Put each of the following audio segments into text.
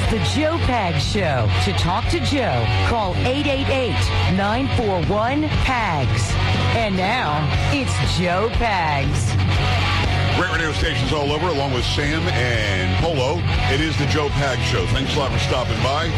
The Joe Pags Show. To talk to Joe, call 888-941-PAGS. And now, it's Joe Pags. Great radio stations all over, along with Sam and Polo. It is the Joe Pags Show. Thanks a lot for stopping by.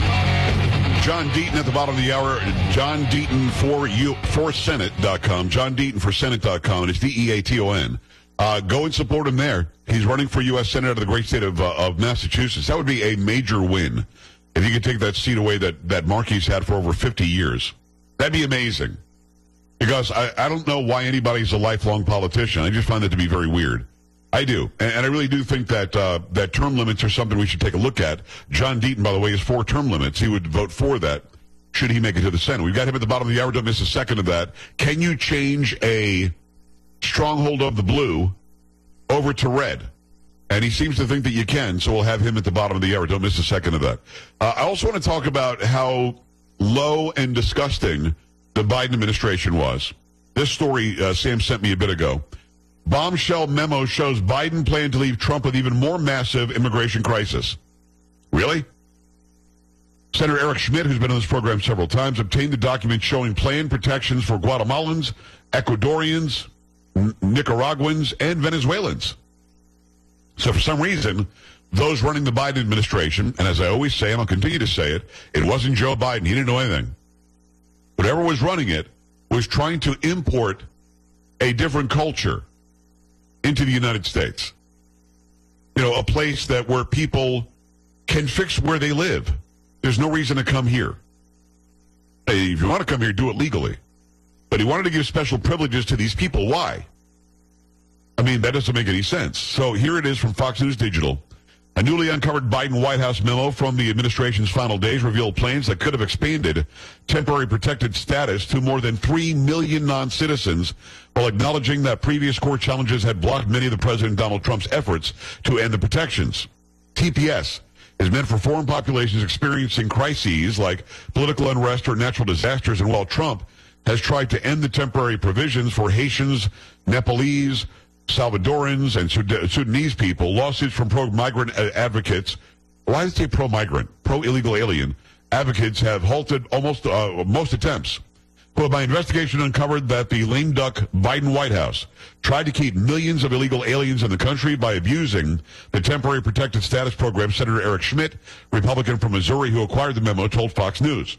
John Deaton at the bottom of the hour. John Deaton for Senate.com. John Deaton for Senate.com. And it's Deaton. Go and support him there. He's running for U.S. Senate out of the great state of Massachusetts. That would be a major win if you could take that seat away that Markey's had for over 50 years. That'd be amazing. Because I don't know why anybody's a lifelong politician. I just find that to be very weird. I do. And I really do think that that term limits are something we should take a look at. John Deaton, by the way, is 4 term limits. He would vote for that should he make it to the Senate. We've got him at the bottom of the hour. Don't miss a second of that. Can you change a stronghold of the blue over to red? And he seems to think that you can, so we'll have him at the bottom of the hour. Don't miss a second of that. I also want to talk about how low and disgusting the Biden administration was. This story Sam sent me a bit ago. Bombshell memo shows Biden planned to leave Trump with even more massive immigration crisis. Really? Senator Eric Schmidt, who's been on this program several times, obtained the document showing planned protections for Guatemalans, Ecuadorians, Nicaraguans, and Venezuelans. So for some reason, those running the Biden administration, and as I always say, and I'll continue to say it, it wasn't Joe Biden. He didn't know anything. Whatever was running it was trying to import a different culture into the United States. You know, a place where people can fix where they live. There's no reason to come here. Hey, if you want to come here, do it legally. But he wanted to give special privileges to these people. Why? I mean, that doesn't make any sense. So here it is from Fox News Digital. A newly uncovered Biden White House memo from the administration's final days revealed plans that could have expanded temporary protected status to more than 3 million non-citizens, while acknowledging that previous court challenges had blocked many of the President Donald Trump's efforts to end the protections. TPS is meant for foreign populations experiencing crises like political unrest or natural disasters, and while Trump has tried to end the temporary provisions for Haitians, Nepalese, Salvadorans, and Sudanese people, lawsuits from pro-migrant advocates, why does it say pro-migrant? Pro-illegal alien advocates have halted almost most attempts. Well, my investigation uncovered that the lame duck Biden White House tried to keep millions of illegal aliens in the country by abusing the temporary protected status program. Senator Eric Schmidt, Republican from Missouri, who acquired the memo, told Fox News.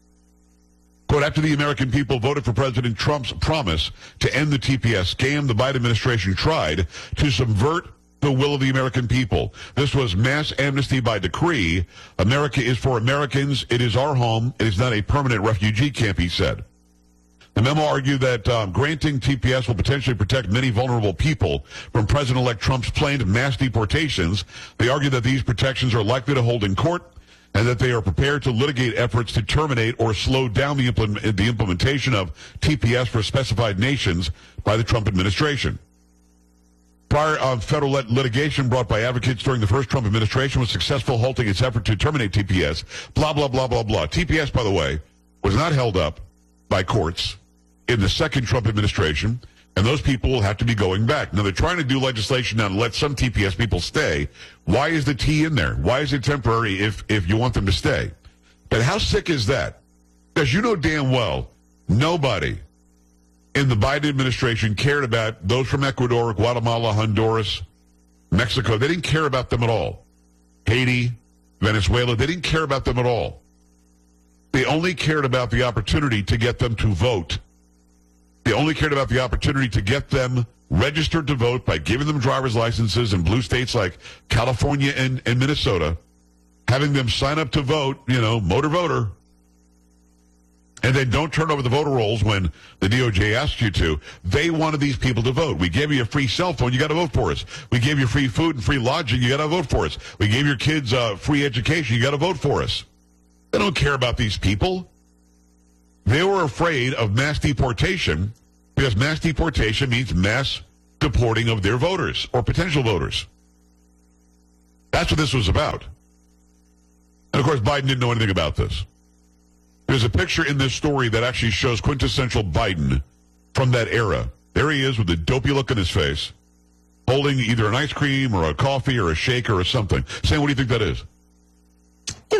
Quote, after the American people voted for President Trump's promise to end the TPS scam, the Biden administration tried to subvert the will of the American people. This was mass amnesty by decree. America is for Americans. It is our home. It is not a permanent refugee camp, he said. The memo argued that granting TPS will potentially protect many vulnerable people from President-elect Trump's planned mass deportations. They argued that these protections are likely to hold in court, and that they are prepared to litigate efforts to terminate or slow down the implementation of TPS for specified nations by the Trump administration. Prior federal litigation brought by advocates during the first Trump administration was successful, halting its effort to terminate TPS. Blah, blah, blah, blah, blah. TPS, by the way, was not held up by courts in the second Trump administration, and those people will have to be going back. Now, they're trying to do legislation now to let some TPS people stay. Why is the T in there? Why is it temporary if you want them to stay? But how sick is that? Because you know damn well nobody in the Biden administration cared about those from Ecuador, Guatemala, Honduras, Mexico. They didn't care about them at all. Haiti, Venezuela, they didn't care about them at all. They only cared about the opportunity to get them to vote. They only cared about the opportunity to get them registered to vote by giving them driver's licenses in blue states like California and Minnesota, having them sign up to vote, motor voter, and then don't turn over the voter rolls when the DOJ asks you to. They wanted these people to vote. We gave you a free cell phone, you got to vote for us. We gave you free food and free lodging, you got to vote for us. We gave your kids free education, you got to vote for us. They don't care about these people. They were afraid of mass deportation because mass deportation means mass deporting of their voters or potential voters. That's what this was about. And, of course, Biden didn't know anything about this. There's a picture in this story that actually shows quintessential Biden from that era. There he is with a dopey look on his face, holding either an ice cream or a coffee or a shaker or something. Sam, what do you think that is?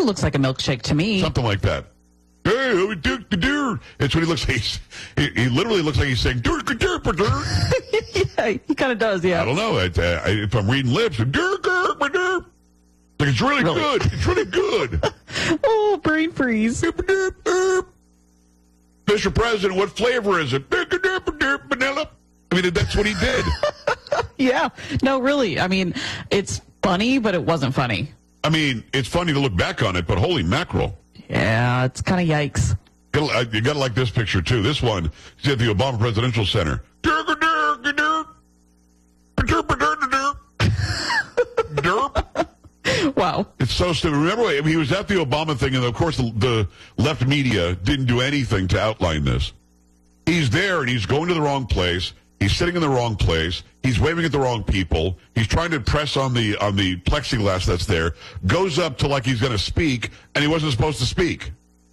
looks like a milkshake to me. Something like that. Hey, let me do the dirt. It's when he looks. He literally looks like he's saying dirt, dirt, dirt. Yeah, he kind of does. Yeah. I don't know. If I'm reading lips, dirt, dirt, dirt. Like it's really good. It's really good. Oh, brain freeze. Mr. President, what flavor is it? Vanilla. I mean, that's what he did. Yeah. No, really. I mean, it's funny, but it wasn't funny. I mean, it's funny to look back on it, but holy mackerel. Yeah, it's kind of yikes. You got to like this picture, too. This one is at the Obama Presidential Center. Wow. It's so stupid. Remember, he was at the Obama thing, and of course the left media didn't do anything to outline this. He's there, and he's going to the wrong place. He's sitting in the wrong place. He's waving at the wrong people. He's trying to press on the plexiglass that's there. Goes up to like he's going to speak, and he wasn't supposed to speak.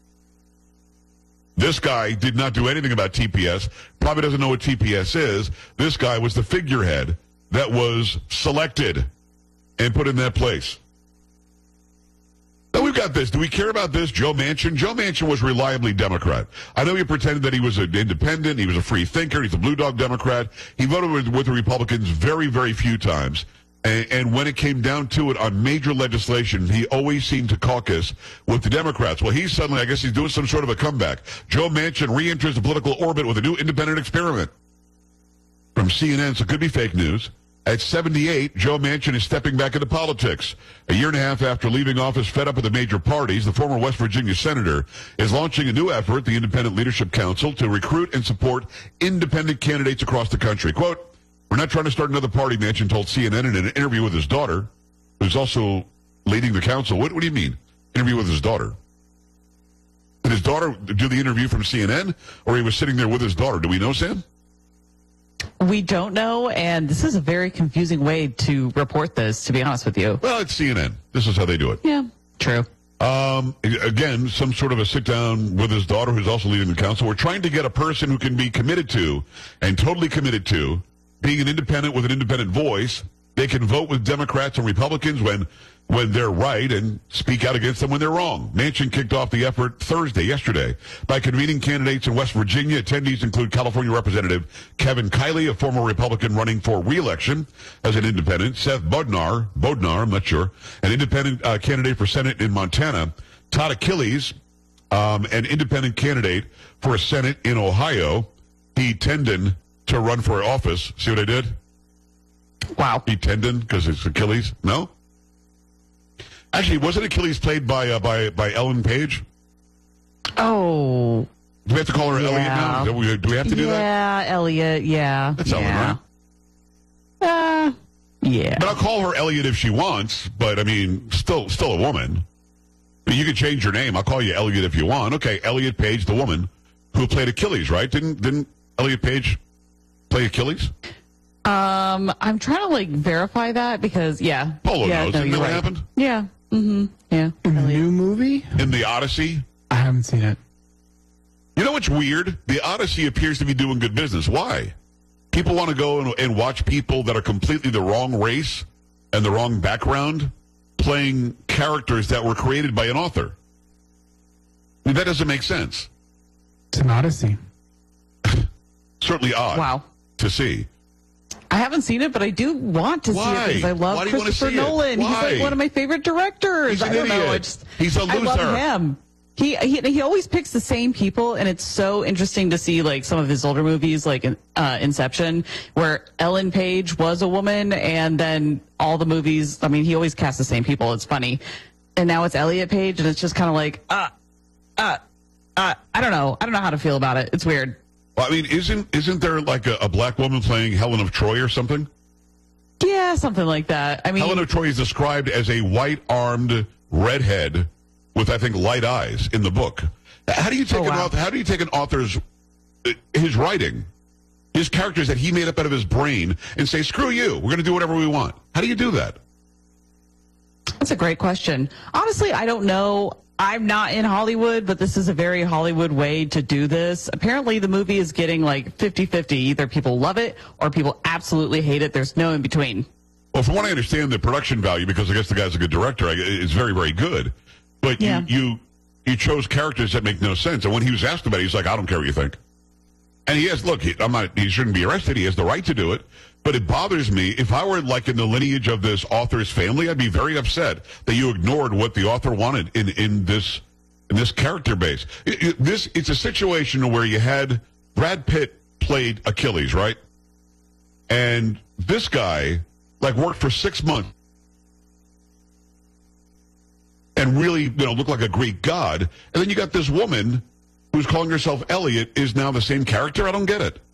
This guy did not do anything about TPS. Probably doesn't know what TPS is. This guy was the figurehead that was selected and put in that place. Now we've got this. Do we care about this? Joe Manchin? Joe Manchin was reliably Democrat. I know he pretended that he was an independent. He was a free thinker. He's a blue dog Democrat. He voted with the Republicans very, very few times. And when it came down to it on major legislation, he always seemed to caucus with the Democrats. Well, he's suddenly, I guess he's doing some sort of a comeback. Joe Manchin re-enters the political orbit with a new independent experiment. From CNN, so it could be fake news. At 78, Joe Manchin is stepping back into politics. A year and a half after leaving office, fed up with the major parties, the former West Virginia senator is launching a new effort, the Independent Leadership Council, to recruit and support independent candidates across the country. Quote, "We're not trying to start another party," Manchin told CNN in an interview with his daughter, who's also leading the council. What do you mean, interview with his daughter? Did his daughter do the interview from CNN, or he was sitting there with his daughter? Do we know, Sam? We don't know, and this is a very confusing way to report this, to be honest with you. Well, it's CNN. This is how they do it. Yeah, true. Again, some sort of a sit-down with his daughter, who's also leading the council. We're trying to get a person who can be committed to, and totally committed to, being an independent with an independent voice. They can vote with Democrats and Republicans when they're right and speak out against them when they're wrong. Manchin kicked off the effort yesterday, by convening candidates in West Virginia. Attendees include California Representative Kevin Kiley, a former Republican running for re-election as an independent, Seth Bodnar, I'm not sure, an independent candidate for Senate in Montana, Todd Achilles, an independent candidate for a Senate in Ohio, Pete Tendon to run for office. See what I did? Wow. Pete Tendon, because it's Achilles? No? Actually, wasn't Achilles played by Ellen Page? Oh. Do we have to call her Elliot now? Do we have to do that? Yeah, Elliot, yeah. That's Ellen, right? Yeah. But I'll call her Elliot if she wants, but I mean, still a woman. But you can change your name. I'll call you Elliot if you want. Okay, Elliot Page, the woman who played Achilles, right? Didn't Elliot Page play Achilles? I'm trying to verify that because Polo knows. No, Isn't that what right. happened? Yeah. Mm-hmm. Yeah. In the new movie? In the Odyssey? I haven't seen it. You know what's weird? The Odyssey appears to be doing good business. Why? People want to go and watch people that are completely the wrong race and the wrong background playing characters that were created by an author. I mean, that doesn't make sense. It's an Odyssey. Certainly odd. Wow. To see. I haven't seen it, but I do want to see it because I love Why do you want to Christopher see it? Nolan. Why? He's like one of my favorite directors. He's an I don't know. idiot. He's a I loser. love him. He always picks the same people, and it's so interesting to see some of his older movies, like Inception, where Ellen Page was a woman, and then all the movies. I mean, he always casts the same people. It's funny, and now it's Elliot Page, and it's just kind of I don't know. I don't know how to feel about it. It's weird. Well, I mean, isn't there a black woman playing Helen of Troy or something? Yeah, something like that. I mean, Helen of Troy is described as a white-armed redhead with, I think, light eyes in the book. How do you take How do you take an author's his writing, his characters that he made up out of his brain, and say, "Screw you, we're going to do whatever we want"? How do you do that? That's a great question. Honestly, I don't know. I'm not in Hollywood, but this is a very Hollywood way to do this. Apparently, the movie is getting 50-50. Either people love it or people absolutely hate it. There's no in between. Well, from what I understand, the production value, because I guess the guy's a good director, is very, very good. But Yeah. you chose characters that make no sense. And when he was asked about it, he's like, I don't care what you think. And he has, look, he shouldn't be arrested. He has the right to do it. But it bothers me. If I were like in the lineage of this author's family, I'd be very upset that you ignored what the author wanted in this character base. It's a situation where you had Brad Pitt played Achilles, right? And this guy like worked for 6 months and really, looked like a Greek god. And then you got this woman who's calling herself Elliot is now the same character. I don't get it.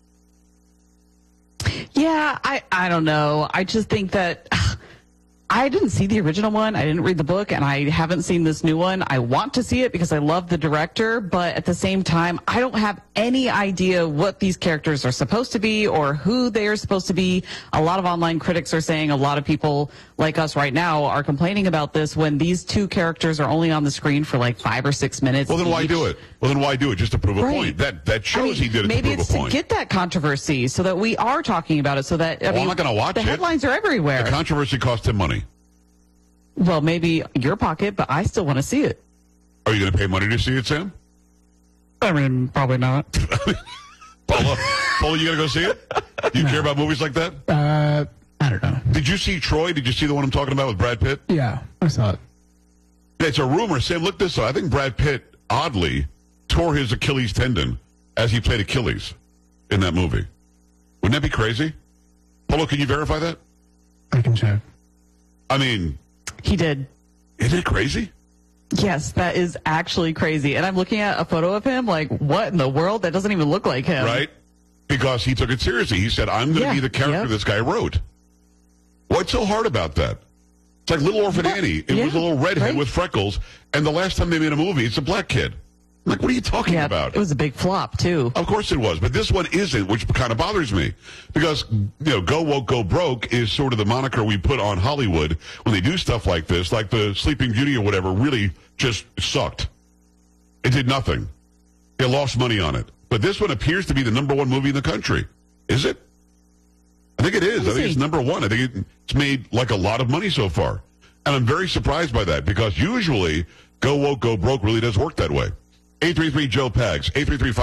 Yeah, I don't know. I just think that I didn't see the original one. I didn't read the book, and I haven't seen this new one. I want to see it because I love the director, but at the same time, I don't have any idea what these characters are supposed to be or who they are supposed to be. A lot of online critics are saying a lot of people like us right now are complaining about this when these two characters are only on the screen for like 5 or 6 minutes. Well, then why each. do it? Well, then why do it? Just to prove a Right. point. That shows he did it maybe to prove it's a point. to get that controversy so that we are talking about it so that, I'm not going to watch the it. headlines are everywhere. The controversy cost him money. Well, maybe your pocket, but I still want to see it. Are you going to pay money to see it, Sam? I mean, probably not. Paula, you going to go see it? Do you care about movies like that? I don't know. Did you see Troy? Did you see the one I'm talking about with Brad Pitt? Yeah, I saw it. It's a rumor. Sam, look this up. I think Brad Pitt, oddly, tore his Achilles tendon as he played Achilles in that movie. Wouldn't that be crazy? Polo, can you verify that? I can check. I mean, He did. isn't it crazy? Yes, that is actually crazy. And I'm looking at a photo of him, like, what in the world? That doesn't even look like him. Right? Because he took it seriously. He said, I'm going to Yeah, be the character yep. this guy wrote. What's so hard about that? It's like Little Orphan Annie. It was a little redhead right. with freckles, and the last time they made a movie, it's a black kid. I'm like, what are you talking Yeah, about? it was a big flop, too. Of course it was, but this one isn't, which kind of bothers me. Because, Go Woke, Go Broke is sort of the moniker we put on Hollywood when they do stuff like this, like the Sleeping Beauty or whatever really just sucked. It did nothing. They lost money on it. But this one appears to be the number one movie in the country. Is it? I think it is. I think it's number one. I think it's made like a lot of money so far. And I'm very surprised by that because usually Go Woke, Go Broke really does work that way. 833-JOE-PAGS,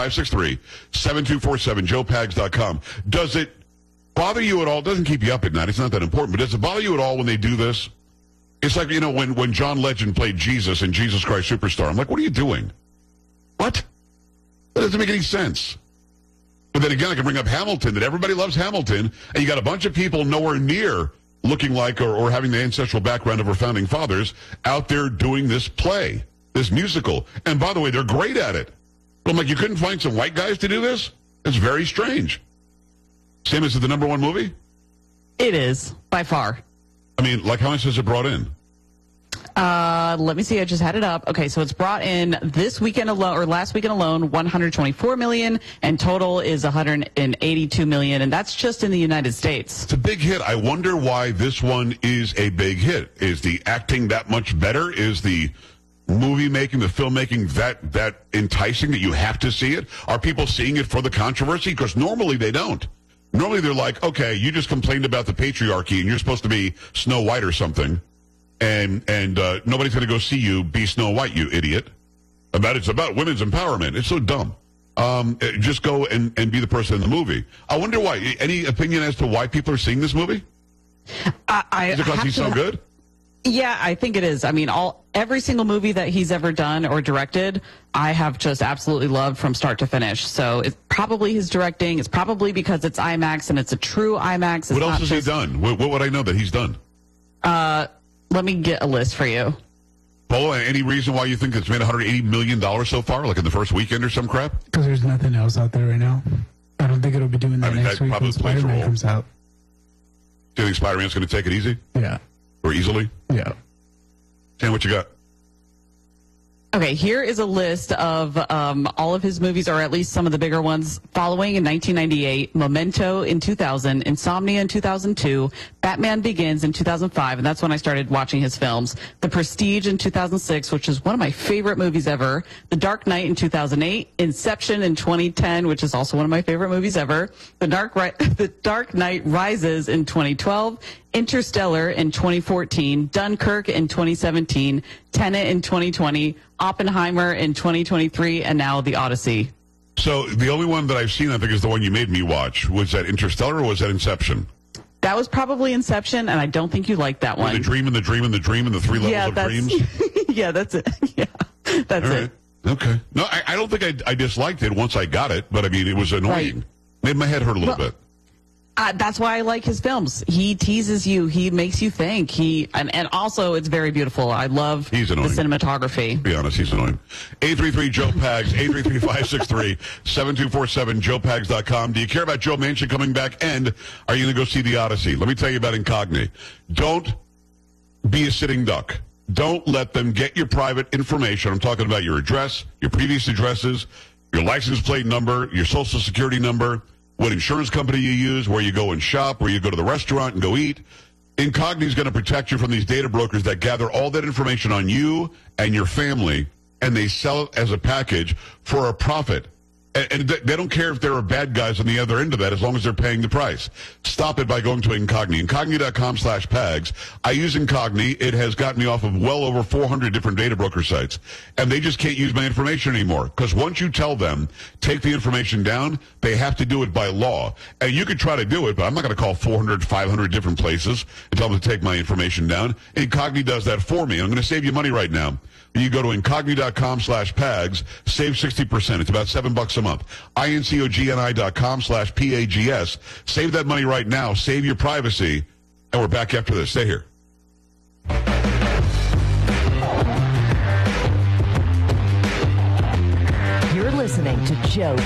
833-563-7247, joepags.com. Does it bother you at all? It doesn't keep you up at night. It's not that important. But does it bother you at all when they do this? It's like, when John Legend played Jesus in Jesus Christ Superstar. I'm like, what are you doing? What? That doesn't make any sense. But then again, I can bring up Hamilton, that everybody loves Hamilton, and you got a bunch of people nowhere near looking like or having the ancestral background of our founding fathers out there doing this play, this musical. And by the way, they're great at it. But I'm like, you couldn't find some white guys to do this? It's very strange. Sam, is it the number one movie? It is, by far. I mean, like how much has it brought in? Let me see. I just had it up. Okay, so it's brought in this weekend alone, or last weekend alone, 124 million, and total is 182 million, and that's just in the United States. It's a big hit. I wonder why this one is a big hit. Is the acting that much better? Is the movie making, the filmmaking that enticing that you have to see it? Are people seeing it for the controversy? Because normally they don't. Normally they're like, okay, you just complained about the patriarchy, and you're supposed to be Snow White or something. And nobody's going to go see you be Snow White, you idiot. It's about women's empowerment. It's so dumb. Just go and be the person in the movie. I wonder why. Any opinion as to why people are seeing this movie? Is it because he's so good? Yeah, I think it is. I mean, every single movie that he's ever done or directed, I have just absolutely loved from start to finish. So it's probably his directing. It's probably because it's IMAX and it's a true IMAX. It's What else not has he done? What would I know that he's done? Let me get a list for you. Polo, any reason why you think it's made $180 million so far, like in the first weekend or some crap? Because there's nothing else out there right now. I don't think it'll be doing that next that week probably when plays a Spider-Man role. comes out. Do you think Spider-Man's going to take it easy Yeah. or easily? Yeah. Sam, what you got? Okay, here is a list of all of his movies, or at least some of the bigger ones. Following in 1998, Memento in 2000, Insomnia in 2002, Batman Begins in 2005, and that's when I started watching his films. The Prestige in 2006, which is one of my favorite movies ever. The Dark Knight in 2008, Inception in 2010, which is also one of my favorite movies ever. The Dark Knight Rises in 2012, Interstellar in 2014, Dunkirk in 2017, Tenet in 2020, Oppenheimer in 2023, and now The Odyssey. So the only one that I've seen, I think, is the one you made me watch. Was that Interstellar or was that Inception? That was probably Inception, and I don't think you liked that one. The dream and the dream and the dream and the three levels of dreams? Yeah, that's it. Yeah, that's All it. right. Okay. No, I don't think I disliked it once I got it, but I mean, it was annoying. Right. Made my head hurt a little bit. That's why I like his films. He teases you. He makes you think. And also it's very beautiful. I love the cinematography. To be honest, he's annoying. 833-JOE-PAGS, 833-563-7247, joepags.com. Do you care about Joe Manchin coming back? And are you going to go see The Odyssey? Let me tell you about Incogni. Don't be a sitting duck. Don't let them get your private information. I'm talking about your address, your previous addresses, your license plate number, your social security number, what insurance company you use, where you go and shop, where you go to the restaurant and go eat. Incogni is going to protect you from these data brokers that gather all that information on you and your family, and they sell it as a package for a profit. And they don't care if there are bad guys on the other end of that as long as they're paying the price. Stop it by going to Incogni. Incogni.com/PAGS. I use Incogni. It has gotten me off of well over 400 different data broker sites. And they just can't use my information anymore. Because once you tell them, take the information down, they have to do it by law. And you could try to do it, but I'm not going to call 400, 500 different places and tell them to take my information down. Incogni does that for me. I'm going to save you money right now. You go to Incogni.com/PAGS, save 60%. It's about $7 a month. Incogni.com/PAGS. Save that money right now. Save your privacy. And we're back after this. Stay here. You're listening to Joe